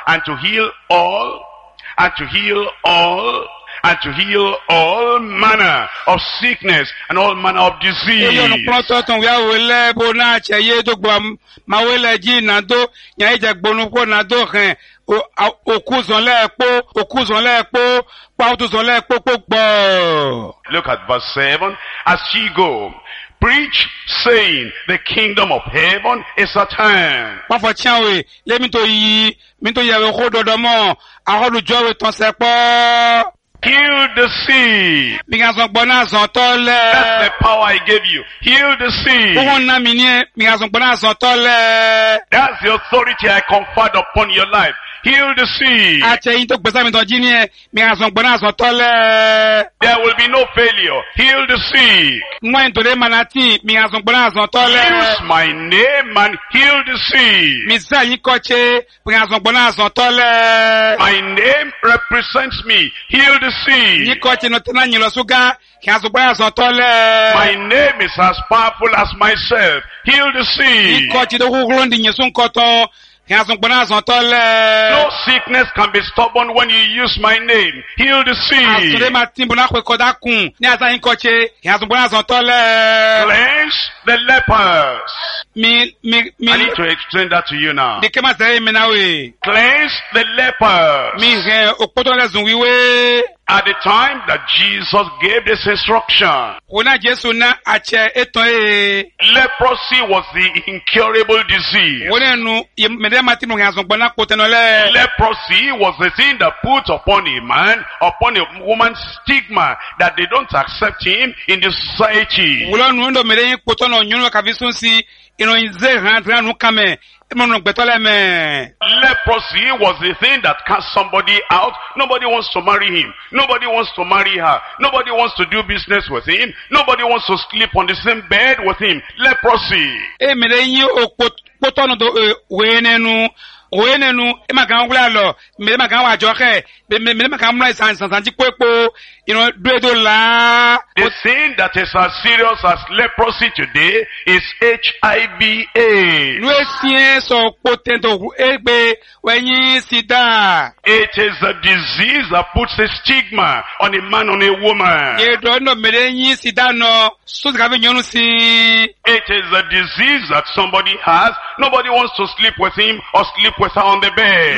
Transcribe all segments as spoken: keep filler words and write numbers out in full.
and to heal all, and to heal all, and to heal all manner of sickness and all manner of disease. Look at verse seven. As ye go, preach, saying, the kingdom of heaven is at hand. Heal the sick. That's the power I gave you. Heal the sick. That's the authority I conferred upon your life. Heal the sick. There will be no failure. Heal the sick. Use my name and heal the sick. My name represents me. Heal the sick. My name is as powerful as myself. Heal the sick. No sickness can be stubborn when you use my name. Heal the sick. Cleanse the lepers. I need to explain that to you now. Cleanse the lepers. At the time that Jesus gave this instruction, leprosy was the incurable disease. Leprosy was the thing that put upon a man, upon a woman, stigma that they don't accept him in the society. Leprosy was the thing that cast somebody out. Nobody wants to marry him. Nobody wants to marry her. Nobody wants to do business with him. Nobody wants to sleep on the same bed with him. Leprosy. The thing that is as serious as leprosy today is H I V AIDS. It is a disease that puts a stigma on a man, on a woman. It is a disease that somebody has. Nobody wants to sleep with him or sleep with her on the bed.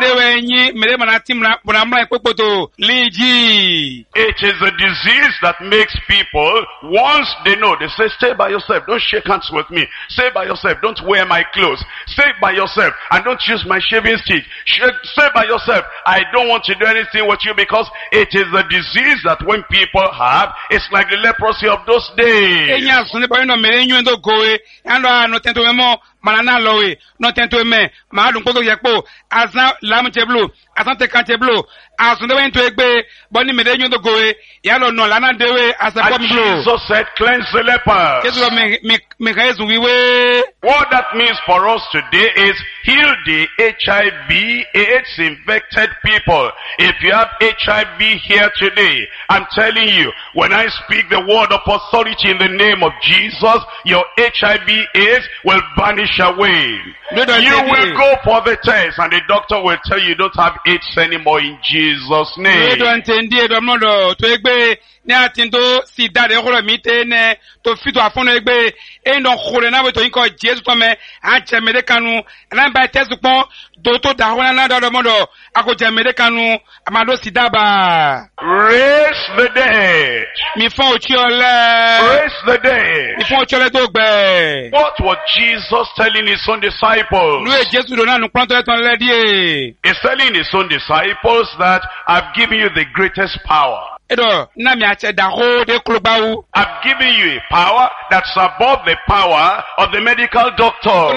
It is a disease that makes people, once they know, they say, stay by yourself, don't shake hands with me. Stay by yourself, don't wear my clothes. Stay by yourself and don't use my shaving stick. Stay by yourself, I don't want to do anything with you, because it is a disease that when people have, it's like the leprosy of those days. Manana lowe, no tento me, Madum Kogo Yapo, as now Lamateblo, as not the Canteblo, as the way to Egbe, Bonnie Medenio the Goe, Yellow no Lana Dewe, as a bomb blow. So said, cleanse the leper. What that means for us today is heal the H I V AIDS infected people. If you have H I V here today, I'm telling you, when I speak the word of authority in the name of Jesus, your H I V AIDS will vanish away. You will go for the test and the doctor will tell you you don't have AIDS anymore in Jesus' name. Nyatindo si dade holo mitene to fito afono egbe endo khole na weto inko Jesu tome a chemede kanu na ba tesu pon do to da hona na do modo ako chemede kanu amado sidaba. Raise the dead. Mi fon ochiole. Raise the dead. Mi fon ochiole to gbe. What was Jesus telling his own disciples? Nu e Jesu do na nu pronto eton ledie. He's telling his own disciples that I've given you the greatest power. I've given you a power that's above the power of the medical doctor.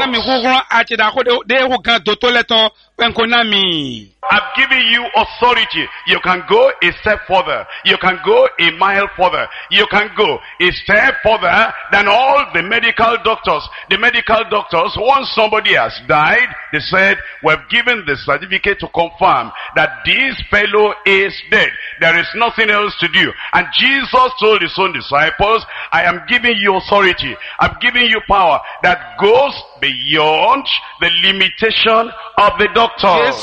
I've given you authority. You can go a step further. You can go a mile further. You can go a step further than all the medical doctors. The medical doctors, once somebody has died, they said, we've given the certificate to confirm that this fellow is dead. There is nothing else to do. And Jesus told his own disciples, I am giving you authority. I'm giving you power that goes beyond the limitation of the doctor.